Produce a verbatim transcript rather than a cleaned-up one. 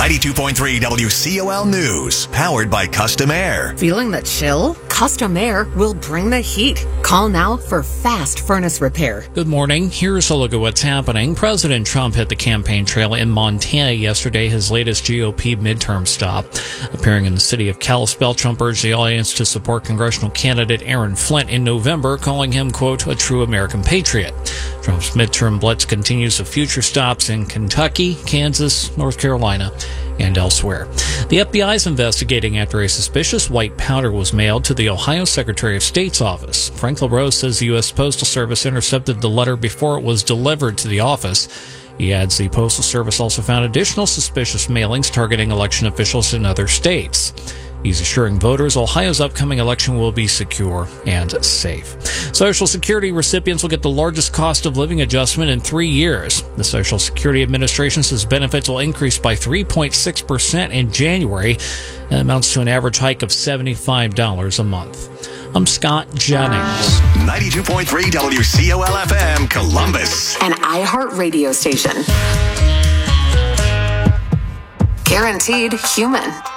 ninety-two point three W C O L News, powered by Custom Air. Feeling the chill? Custom Air will bring the heat. Call now for fast furnace repair. Good morning. Here's a look at what's happening. President Trump hit the campaign trail in Montana yesterday, his latest G O P midterm stop. Appearing in the city of Kalispell, Trump urged the audience to support congressional candidate Aaron Flint in November, calling him, quote, a true American patriot. Trump's midterm blitz continues with future stops in Kentucky, Kansas, North Carolina, and elsewhere. The F B I is investigating after a suspicious white powder was mailed to the Ohio Secretary of State's office. Frank LaRose says the U S Postal Service intercepted the letter before it was delivered to the office. He adds the Postal Service also found additional suspicious mailings targeting election officials in other states. He's assuring voters Ohio's upcoming election will be secure and safe. Social Security recipients will get the largest cost of living adjustment in three years. The Social Security Administration says benefits will increase by three point six percent in January and amounts to an average hike of seventy-five dollars a month. I'm Scott Jennings. ninety-two point three W C O L F M, Columbus. An iHeart radio station. Guaranteed human.